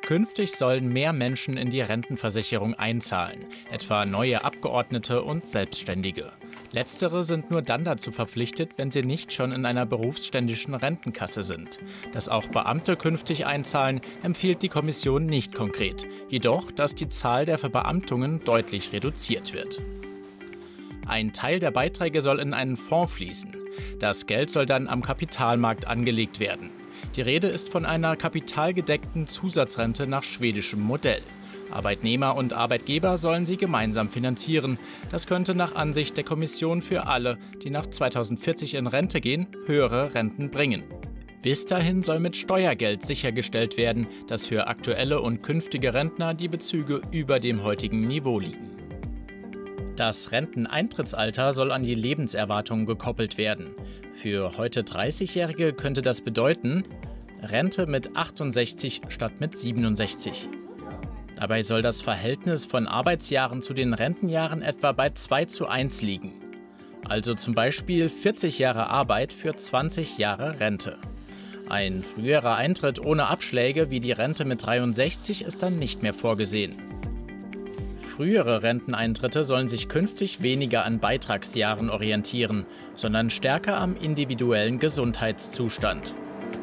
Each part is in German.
Künftig sollen mehr Menschen in die Rentenversicherung einzahlen, etwa neue Abgeordnete und Selbstständige. Letztere sind nur dann dazu verpflichtet, wenn sie nicht schon in einer berufsständischen Rentenkasse sind. Dass auch Beamte künftig einzahlen, empfiehlt die Kommission nicht konkret. Jedoch, dass die Zahl der Verbeamtungen deutlich reduziert wird. Ein Teil der Beiträge soll in einen Fonds fließen. Das Geld soll dann am Kapitalmarkt angelegt werden. Die Rede ist von einer kapitalgedeckten Zusatzrente nach schwedischem Modell. Arbeitnehmer und Arbeitgeber sollen sie gemeinsam finanzieren. Das könnte nach Ansicht der Kommission für alle, die nach 2040 in Rente gehen, höhere Renten bringen. Bis dahin soll mit Steuergeld sichergestellt werden, dass für aktuelle und künftige Rentner die Bezüge über dem heutigen Niveau liegen. Das Renteneintrittsalter soll an die Lebenserwartung gekoppelt werden. Für heute 30-Jährige könnte das bedeuten, Rente mit 68 statt mit 67. Dabei soll das Verhältnis von Arbeitsjahren zu den Rentenjahren etwa bei 2:1 liegen. Also zum Beispiel 40 Jahre Arbeit für 20 Jahre Rente. Ein früherer Eintritt ohne Abschläge wie die Rente mit 63 ist dann nicht mehr vorgesehen. Frühere Renteneintritte sollen sich künftig weniger an Beitragsjahren orientieren, sondern stärker am individuellen Gesundheitszustand.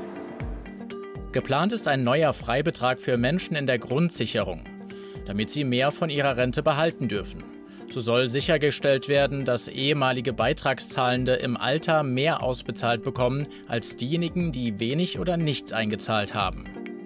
Geplant ist ein neuer Freibetrag für Menschen in der Grundsicherung, damit sie mehr von ihrer Rente behalten dürfen. So soll sichergestellt werden, dass ehemalige Beitragszahlende im Alter mehr ausbezahlt bekommen als diejenigen, die wenig oder nichts eingezahlt haben.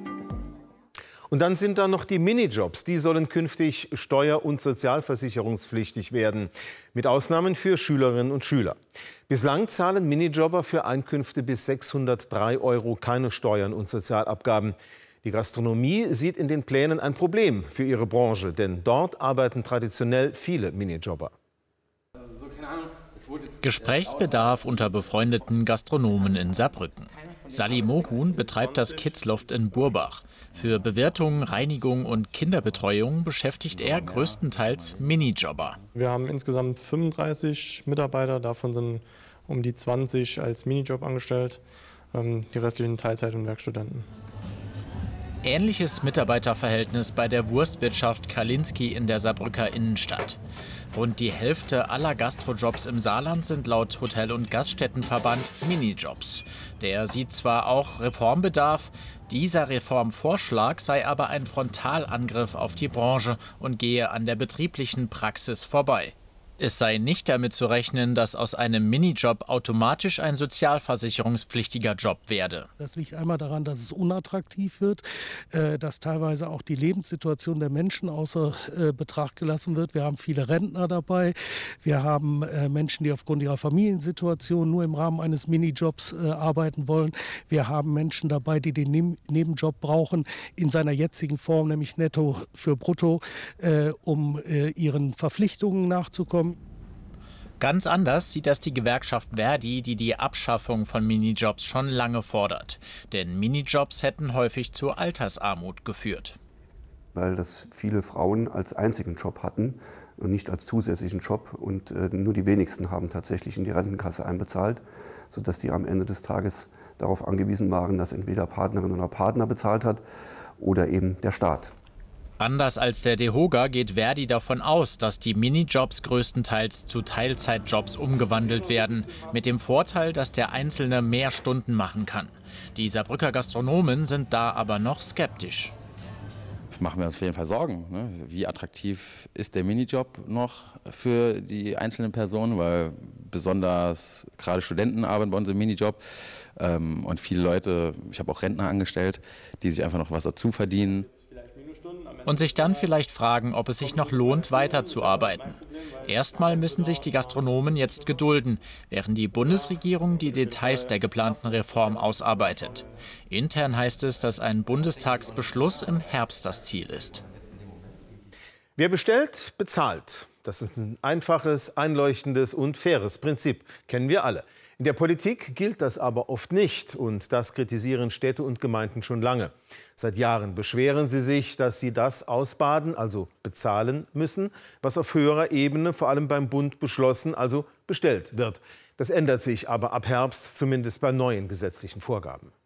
Und dann sind da noch die Minijobs. Die sollen künftig steuer- und sozialversicherungspflichtig werden, mit Ausnahmen für Schülerinnen und Schüler. Bislang zahlen Minijobber für Einkünfte bis 603 € keine Steuern und Sozialabgaben. Die Gastronomie sieht in den Plänen ein Problem für ihre Branche, denn dort arbeiten traditionell viele Minijobber. Gesprächsbedarf unter befreundeten Gastronomen in Saarbrücken. Sally Mohun betreibt das Kidsloft in Burbach. Für Bewirtung, Reinigung und Kinderbetreuung beschäftigt er größtenteils Minijobber. Wir haben insgesamt 35 Mitarbeiter, davon sind um die 20 als Minijob angestellt, die restlichen Teilzeit- und Werkstudenten. Ähnliches Mitarbeiterverhältnis bei der Wurstwirtschaft Kalinski in der Saarbrücker Innenstadt. Rund die Hälfte aller Gastrojobs im Saarland sind laut Hotel- und Gaststättenverband Minijobs. Der sieht zwar auch Reformbedarf, dieser Reformvorschlag sei aber ein Frontalangriff auf die Branche und gehe an der betrieblichen Praxis vorbei. Es sei nicht damit zu rechnen, dass aus einem Minijob automatisch ein sozialversicherungspflichtiger Job werde. Das liegt einmal daran, dass es unattraktiv wird, dass teilweise auch die Lebenssituation der Menschen außer Betracht gelassen wird. Wir haben viele Rentner dabei, wir haben Menschen, die aufgrund ihrer Familiensituation nur im Rahmen eines Minijobs arbeiten wollen. Wir haben Menschen dabei, die den Nebenjob brauchen in seiner jetzigen Form, nämlich netto für brutto, um ihren Verpflichtungen nachzukommen. Ganz anders sieht das die Gewerkschaft ver.di, die die Abschaffung von Minijobs schon lange fordert. Denn Minijobs hätten häufig zur Altersarmut geführt. Weil das viele Frauen als einzigen Job hatten und nicht als zusätzlichen Job. Und nur die wenigsten haben tatsächlich in die Rentenkasse einbezahlt, sodass die am Ende des Tages darauf angewiesen waren, dass entweder Partnerin oder Partner bezahlt hat oder eben der Staat. Anders als der DEHOGA geht ver.di davon aus, dass die Minijobs größtenteils zu Teilzeitjobs umgewandelt werden, mit dem Vorteil, dass der Einzelne mehr Stunden machen kann. Die Saarbrücker Gastronomen sind da aber noch skeptisch. Machen wir uns auf jeden Fall Sorgen, ne? Wie attraktiv ist der Minijob noch für die einzelnen Personen, weil besonders gerade Studenten arbeiten bei uns im Minijob und viele Leute, ich habe auch Rentner angestellt, die sich einfach noch was dazu verdienen. Und sich dann vielleicht fragen, ob es sich noch lohnt, weiterzuarbeiten. Erstmal müssen sich die Gastronomen jetzt gedulden, während die Bundesregierung die Details der geplanten Reform ausarbeitet. Intern heißt es, dass ein Bundestagsbeschluss im Herbst das Ziel ist. Wer bestellt, bezahlt. Das ist ein einfaches, einleuchtendes und faires Prinzip. Kennen wir alle. In der Politik gilt das aber oft nicht. Und das kritisieren Städte und Gemeinden schon lange. Seit Jahren beschweren sie sich, dass sie das ausbaden, also bezahlen müssen, was auf höherer Ebene, vor allem beim Bund, beschlossen, also bestellt wird. Das ändert sich aber ab Herbst, zumindest bei neuen gesetzlichen Vorgaben.